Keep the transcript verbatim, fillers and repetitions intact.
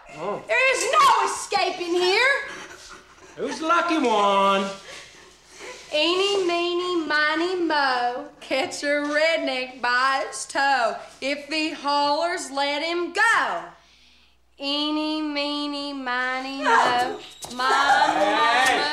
Oh. There is no escaping here. Who's the lucky one? Eeny, meeny, miny, mo. Catch a redneck by its toe. If he hollers, let him go. Eeny, meeny, miny, mo. My mama